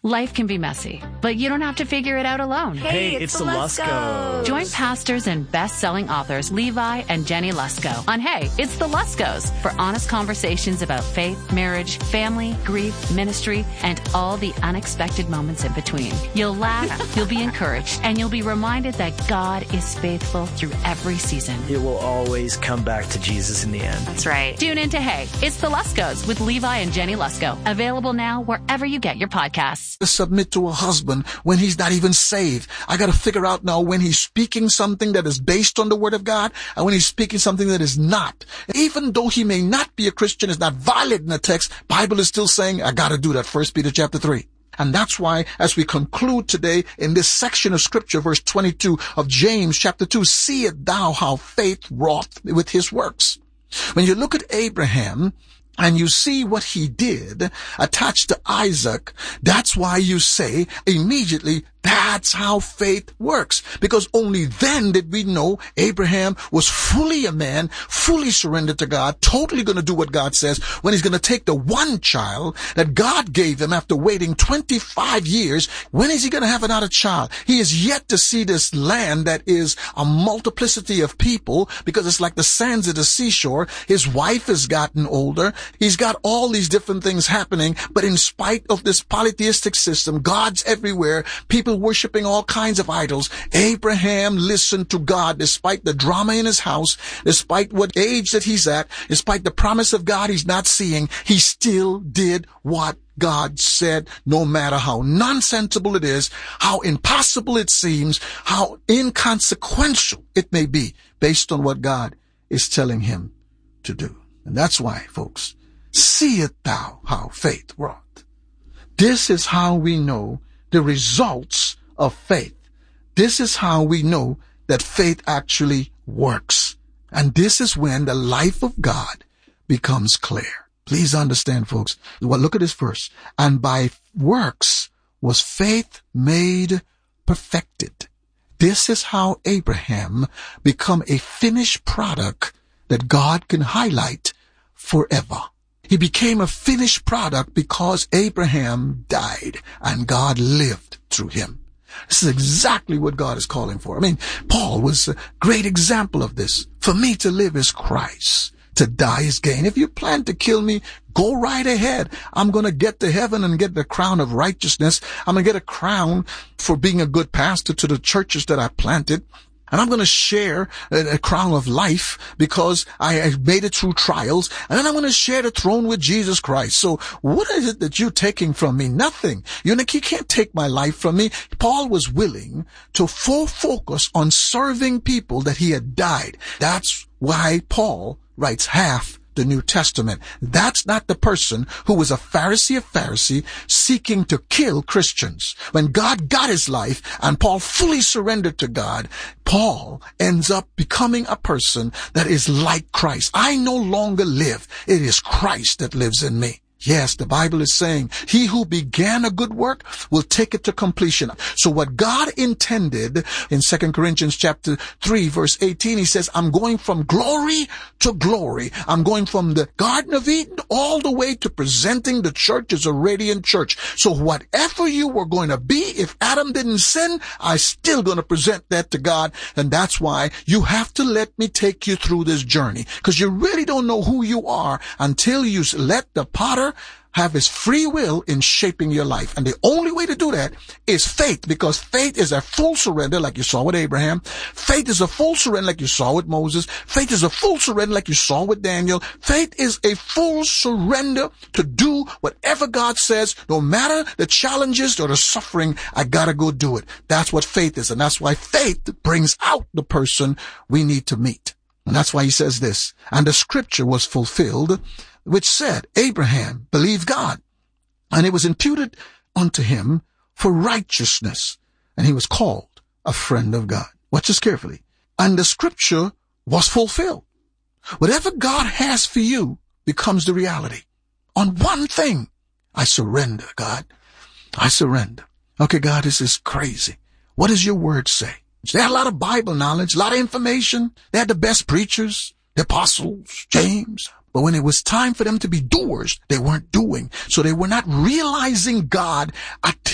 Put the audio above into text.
Life can be messy, but you don't have to figure it out alone. Hey, it's the Luskos. Join pastors and best-selling authors Levi and Jenny Lusko on Hey, It's the Luskos for honest conversations about faith, marriage, family, grief, ministry, and all the unexpected moments in between. You'll laugh, you'll be encouraged, and you'll be reminded that God is faithful through every season. It will always come back to Jesus in the end. That's right. Tune in to Hey, It's the Luskos with Levi and Jenny Lusko. Available now wherever you get your podcasts. To submit to a husband when he's not even saved. I got to figure out now when he's speaking something that is based on the word of God and when he's speaking something that is not. Even though he may not be a Christian, is not violating the text, Bible is still saying, I got to do that. 1 Peter chapter 3. And that's why, as we conclude today in this section of scripture, verse 22 of James chapter 2, see it thou how faith wrought with his works. When you look at Abraham, and you see what he did attached to Isaac, that's why you say immediately, that's how faith works. Because only then did we know Abraham was fully a man, fully surrendered to God, totally going to do what God says, when he's going to take the one child that God gave him after waiting 25 years. When is he going to have another child? He is yet to see this land that is a multiplicity of people, because it's like the sands of the seashore. His wife has gotten older. He's got all these different things happening. But in spite of this polytheistic system, God's everywhere, people worshiping all kinds of idols, Abraham listened to God despite the drama in his house, despite what age that he's at, despite the promise of God he's not seeing. He still did what God said, no matter how nonsensical it is, how impossible it seems, how inconsequential it may be, based on what God is telling him to do. And that's why, folks, see it thou how faith wrought. This is how we know the results of faith. This is how we know that faith actually works. And this is when the life of God becomes clear. Please understand, folks. Well, look at this verse. And by works was faith made perfected. This is how Abraham become a finished product that God can highlight forever. He became a finished product because Abraham died and God lived through him. This is exactly what God is calling for. I mean, Paul was a great example of this. For me to live is Christ. To die is gain. If you plan to kill me, go right ahead. I'm going to get to heaven and get the crown of righteousness. I'm going to get a crown for being a good pastor to the churches that I planted. And I'm going to share a crown of life because I made it through trials. And then I'm going to share the throne with Jesus Christ. So what is it that you're taking from me? Nothing. You can't take my life from me. Paul was willing to full focus on serving people that he had died. That's why Paul writes half the New Testament. That's not the person who was a Pharisee seeking to kill Christians. When God got his life and Paul fully surrendered to God, Paul ends up becoming a person that is like Christ. I no longer live. It is Christ that lives in me. Yes, the Bible is saying, he who began a good work will take it to completion. So what God intended in 2 Corinthians chapter 3, verse 18, he says, I'm going from glory to glory. I'm going from the Garden of Eden all the way to presenting the church as a radiant church. So whatever you were going to be, if Adam didn't sin, I'm still going to present that to God. And that's why you have to let me take you through this journey, because you really don't know who you are until you let the potter have his free will in shaping your life. And the only way to do that is faith, because faith is a full surrender like you saw with Abraham. Faith is a full surrender like you saw with Moses. Faith is a full surrender like you saw with Daniel. Faith is a full surrender to do whatever God says, no matter the challenges or the suffering, I gotta go do it. That's what faith is. And that's why faith brings out the person we need to meet. And that's why he says this, and the scripture was fulfilled, which said, Abraham believed God, and it was imputed unto him for righteousness, and he was called a friend of God. Watch this carefully. And the scripture was fulfilled. Whatever God has for you becomes the reality. On one thing, I surrender, God. I surrender. Okay, God, this is crazy. What does your word say? They had a lot of Bible knowledge, a lot of information. They had the best preachers, the apostles, James. But when it was time for them to be doers, they weren't doing. So they were not realizing God